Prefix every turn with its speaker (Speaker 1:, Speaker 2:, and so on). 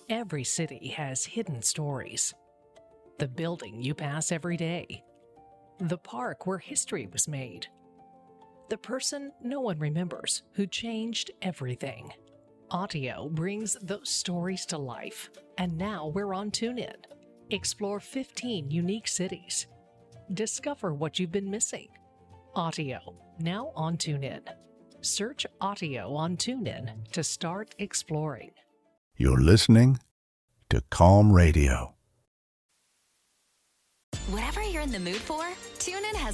Speaker 1: Every city has hidden stories. The building you pass every day. The park where history was made. The person no one remembers who changed everything. Audio brings those stories to life, and now we're on TuneIn. Explore 15 unique cities. Discover what you've been missing. Audio, now on TuneIn. Search Audio on TuneIn to start exploring.
Speaker 2: You're listening to Calm Radio.
Speaker 3: Whatever you're in the mood for, TuneIn has